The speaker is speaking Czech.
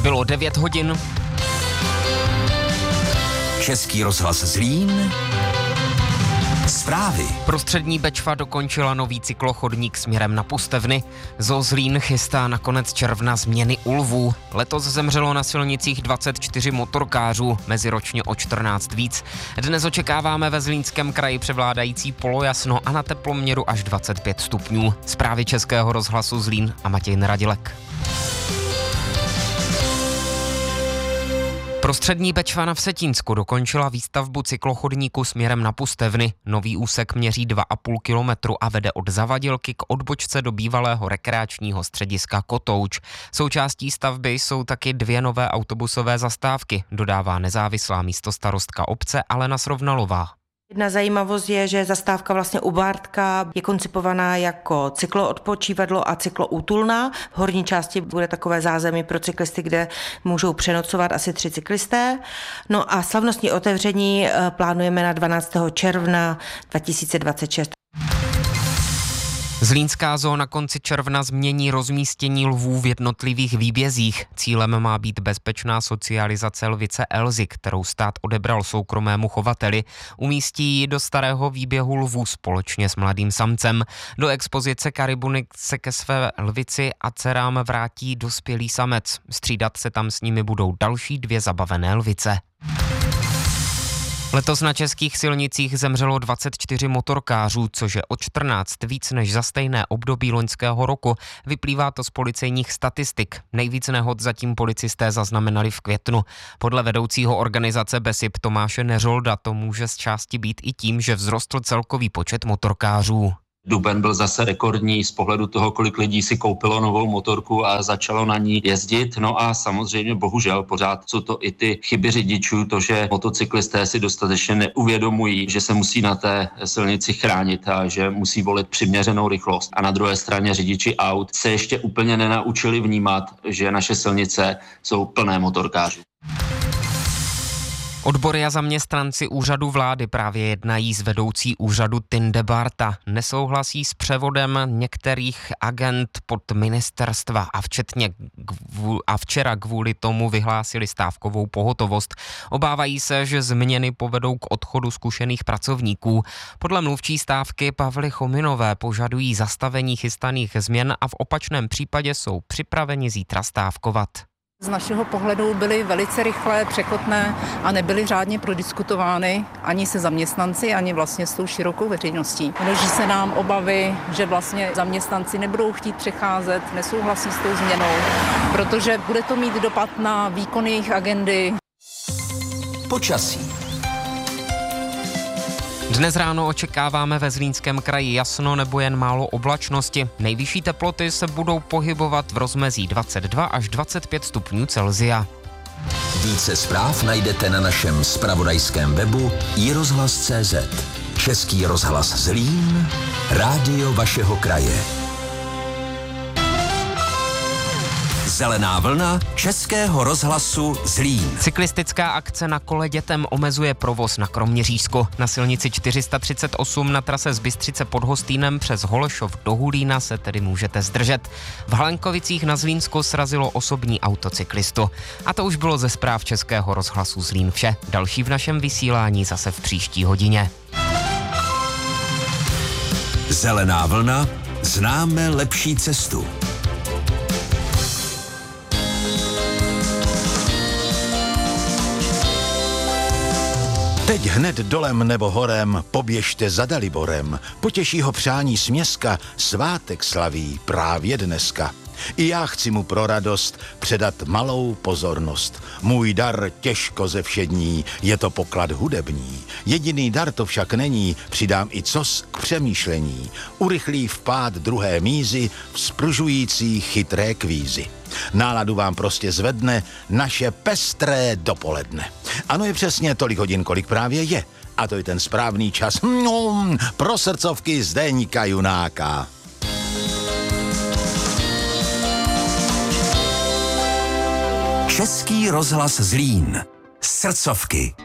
Bylo 9 hodin. Český rozhlas Zlín. Zprávy. Prostřední Bečva dokončila nový cyklochodník směrem na Pustevny. Zoo Zlín chystá na konec června změny u lvů. Letos zemřelo na silnicích 24 motorkářů, meziročně o 14 víc. Dnes očekáváme ve Zlínském kraji převládající polojasno a na teploměru až 25 stupňů. Zprávy Českého rozhlasu Zlín a Matěj Neradilek. Prostřední Bečva na Vsetínsku dokončila výstavbu cyklochodníku směrem na Pustevny. Nový úsek měří 2,5 kilometru a vede od Zavadilky k odbočce do bývalého rekreačního střediska Kotouč. Součástí stavby jsou taky 2 nové autobusové zastávky, dodává nezávislá místostarostka obce Alena Srovnalová. Jedna zajímavost je, že zastávka vlastně u Bártka je koncipovaná jako cykloodpočívadlo a cykloútulná. V horní části bude takové zázemí pro cyklisty, kde můžou přenocovat asi 3 cyklisté. No a slavnostní otevření plánujeme na 12. června 2026. Zlínská zoo na konci června změní rozmístění lvů v jednotlivých výbězích. Cílem má být bezpečná socializace lvice Elzy, kterou stát odebral soukromému chovateli. Umístí ji do starého výběhu lvů společně s mladým samcem. Do expozice Karibuny se ke své lvici a dcerám vrátí dospělý samec. Střídat se tam s nimi budou další 2 zabavené lvice. Letos na českých silnicích zemřelo 24 motorkářů, což je o 14 víc než za stejné období loňského roku. Vyplývá to z policejních statistik. Nejvíc nehod zatím policisté zaznamenali v květnu. Podle vedoucího organizace BESIP Tomáše Neřolda to může z části být i tím, že vzrostl celkový počet motorkářů. Duben byl zase rekordní z pohledu toho, kolik lidí si koupilo novou motorku a začalo na ní jezdit. No a samozřejmě bohužel pořád jsou to i ty chyby řidičů, to, že motocyklisté si dostatečně neuvědomují, že se musí na té silnici chránit a že musí volit přiměřenou rychlost. A na druhé straně řidiči aut se ještě úplně nenaučili vnímat, že naše silnice jsou plné motorkářů. Odbory a zaměstnanci úřadu vlády právě jednají s vedoucí úřadu Tinde Barta. Nesouhlasí s převodem některých agent pod ministerstva a včera kvůli tomu vyhlásili stávkovou pohotovost. Obávají se, že změny povedou k odchodu zkušených pracovníků. Podle mluvčí stávky Pavly Chominové požadují zastavení chystaných změn a v opačném případě jsou připraveni zítra stávkovat. Z našeho pohledu byly velice rychlé, překotné a nebyly řádně prodiskutovány ani se zaměstnanci, ani vlastně s tou širokou veřejností. Množí se nám obavy, že vlastně zaměstnanci nebudou chtít přecházet, nesouhlasí s tou změnou, protože bude to mít dopad na výkon jejich agendy. Počasí. Dnes ráno očekáváme ve Zlínském kraji jasno nebo jen málo oblačnosti. Nejvyšší teploty se budou pohybovat v rozmezí 22 až 25 stupňů Celsia. Více zpráv najdete na našem zpravodajském webu iRozhlas.cz. Český rozhlas Zlín, rádio vašeho kraje. Zelená vlna Českého rozhlasu Zlín. Cyklistická akce Na kole dětem omezuje provoz na Kroměřížsku. Na silnici 438 na trase z Bystřice pod Hostýnem přes Holešov do Hulína se tedy můžete zdržet. V Halenkovicích na Zlínsku srazilo osobní auto cyklistu. A to už bylo ze zpráv Českého rozhlasu Zlín vše. Další v našem vysílání zase v příští hodině. Zelená vlna, známe lepší cestu. Teď hned dolem nebo horem poběžte za Daliborem, potěší ho přání směska, svátek slaví právě dneska. I já chci mu pro radost předat malou pozornost. Můj dar těžko ze všední, je to poklad hudební. Jediný dar to však není, přidám i cos k přemýšlení. Urychlí vpád druhé mízy, vzpružující chytré kvízy. Náladu vám prostě zvedne naše pestré dopoledne. Ano, je přesně tolik hodin, kolik právě je. A to je ten správný čas pro srdcovky Zdeňka Junáka. Český rozhlas Zlín. Srdcovky.